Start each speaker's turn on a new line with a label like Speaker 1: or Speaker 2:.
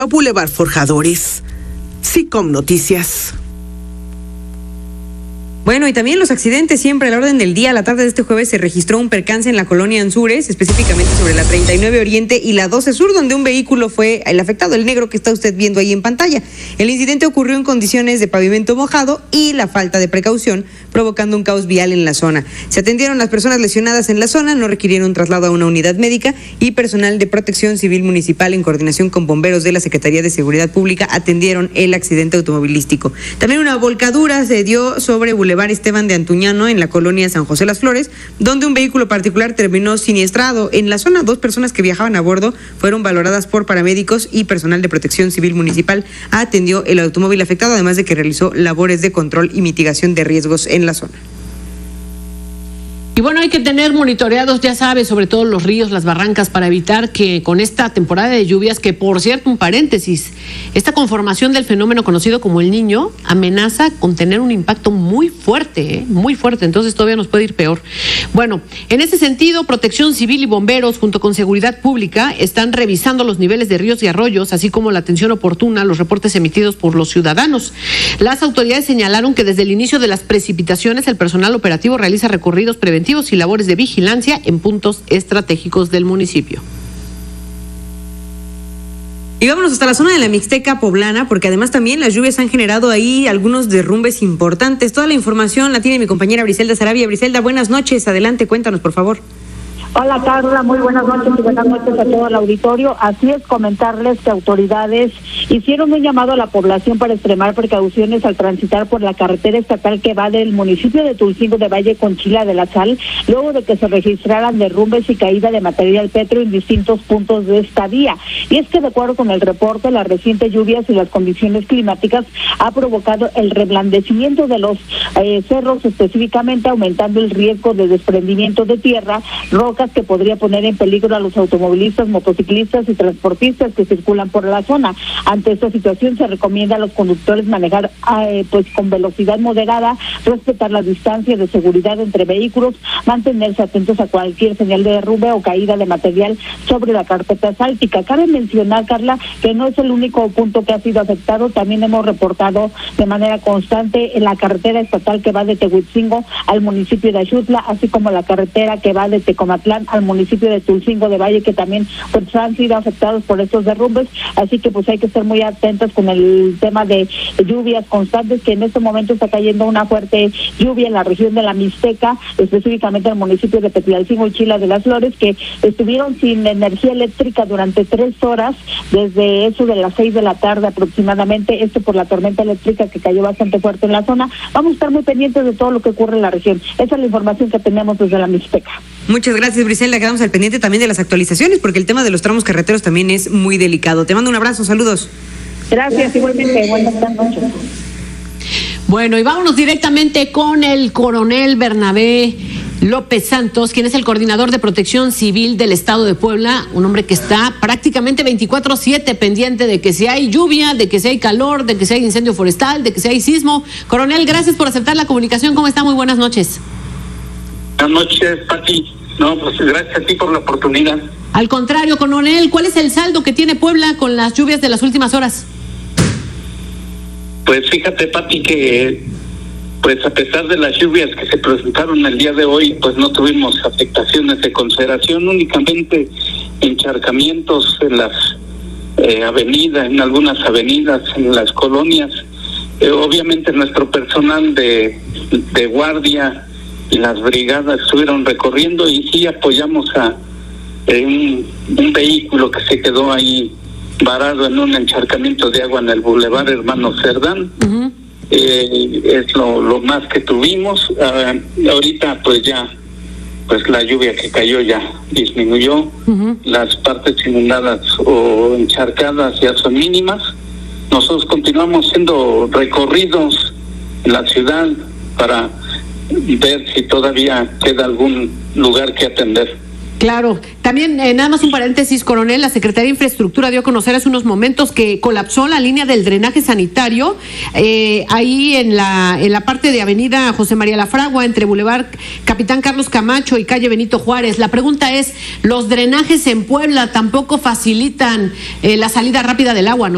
Speaker 1: Boulevard Forjadores. SICOM Noticias.
Speaker 2: Bueno, y también los accidentes siempre a la orden del día. A la tarde de este jueves se registró un percance en la colonia Anzures, específicamente sobre la 39 Oriente y la 12 Sur, donde un vehículo fue el afectado, el negro que está usted viendo ahí en pantalla. El incidente ocurrió en condiciones de pavimento mojado y la falta de precaución, provocando un caos vial en la zona. Se atendieron las personas lesionadas en la zona, no requirieron traslado a una unidad médica y personal de Protección Civil Municipal en coordinación con bomberos de la Secretaría de Seguridad Pública atendieron el accidente automovilístico. También una volcadura se dio sobre Boulevard Esteban de Antuñano en la colonia San José Las Flores, donde un vehículo particular terminó siniestrado. En la zona, 2 personas que viajaban a bordo fueron valoradas por paramédicos y personal de Protección Civil Municipal atendió el automóvil afectado, además de que realizó labores de control y mitigación de riesgos en la zona.
Speaker 3: Y bueno, hay que tener monitoreados, ya sabes, sobre todo los ríos, las barrancas, para evitar que con esta temporada de lluvias, que por cierto, un paréntesis, esta conformación del fenómeno conocido como el Niño amenaza con tener un impacto muy fuerte, entonces todavía nos puede ir peor. Bueno, en ese sentido, Protección Civil y bomberos, junto con Seguridad Pública, están revisando los niveles de ríos y arroyos, así como la atención oportuna a los reportes emitidos por los ciudadanos. Las autoridades señalaron que desde el inicio de las precipitaciones, el personal operativo realiza recorridos preventivos y labores de vigilancia en puntos estratégicos del municipio.
Speaker 2: Y vámonos hasta la zona de la Mixteca poblana, porque además también las lluvias han generado ahí algunos derrumbes importantes. Toda la información la tiene mi compañera Briselda Sarabia. Briselda, buenas noches, adelante, cuéntanos por favor.
Speaker 4: Hola Carla, muy buenas noches y buenas noches a todo el auditorio. Así es, comentarles que autoridades hicieron un llamado a la población para extremar precauciones al transitar por la carretera estatal que va del municipio de Tulcingo de Valle con Chila de la Sal, luego de que se registraran derrumbes y caída de material petro en distintos puntos de esta vía. Y es que de acuerdo con el reporte, las recientes lluvias y las condiciones climáticas ha provocado el reblandecimiento de los cerros, específicamente aumentando el riesgo de desprendimiento de tierra, rocas, que podría poner en peligro a los automovilistas, motociclistas y transportistas que circulan por la zona. Ante esta situación se recomienda a los conductores manejar pues con velocidad moderada, respetar las distancias de seguridad entre vehículos, mantenerse atentos a cualquier señal de derrumbe o caída de material sobre la carpeta asfáltica. Cabe mencionar, Carla, que no es el único punto que ha sido afectado. También hemos reportado de manera constante en la carretera estatal que va de Tehuitzingo al municipio de Axutla, así como la carretera que va de Tecomatlán al municipio de Tulcingo de Valle, que también pues han sido afectados por estos derrumbes, así que pues hay que estar muy atentos con el tema de lluvias constantes, que en este momento está cayendo una fuerte lluvia en la región de la Mixteca, específicamente en el municipio de Petlalcingo y Chila de las Flores, que estuvieron sin energía eléctrica durante 3 horas, desde eso de las 6 de la tarde aproximadamente, esto por la tormenta eléctrica que cayó bastante fuerte en la zona. Vamos a estar muy pendientes de todo lo que ocurre en la región. Esa es la información que tenemos desde la Mixteca.
Speaker 2: Muchas gracias, Briselda. Quedamos al pendiente también de las actualizaciones, porque el tema de los tramos carreteros también es muy delicado. Te mando un abrazo, saludos.
Speaker 4: Gracias, igualmente. Buenas noches.
Speaker 3: Bueno, y vámonos directamente con el coronel Bernabé López Santos, quien es el coordinador de Protección Civil del Estado de Puebla, un hombre que está prácticamente 24/7 pendiente de que si hay lluvia, de que si hay calor, de que si hay incendio forestal, de que si hay sismo. Coronel, gracias por aceptar la comunicación. ¿Cómo está? Muy buenas noches.
Speaker 5: Buenas noches, Pati. No, pues gracias a ti por la oportunidad.
Speaker 3: Al contrario, coronel, ¿cuál es el saldo que tiene Puebla con las lluvias de las últimas horas?
Speaker 5: Pues fíjate, Pati, que pues a pesar de las lluvias que se presentaron el día de hoy, pues no tuvimos afectaciones de consideración, únicamente encharcamientos en las avenidas, en algunas avenidas, en las colonias. Obviamente nuestro personal de guardia y las brigadas estuvieron recorriendo y sí apoyamos a un vehículo que se quedó ahí varado en un encharcamiento de agua en el Boulevard Hermano Cerdán. Uh-huh. Es lo más que tuvimos. Ahorita pues ya, pues la lluvia que cayó ya disminuyó. Uh-huh. Las partes inundadas o encharcadas ya son mínimas. Nosotros continuamos haciendo recorridos en la ciudad para ver si todavía queda algún lugar que atender.
Speaker 3: Claro. También, nada más un paréntesis, coronel, la Secretaría de Infraestructura dio a conocer hace unos momentos que colapsó la línea del drenaje sanitario ahí en la parte de Avenida José María Lafragua, entre Boulevard Capitán Carlos Camacho y calle Benito Juárez. La pregunta es, los drenajes en Puebla tampoco facilitan la salida rápida del agua, ¿no?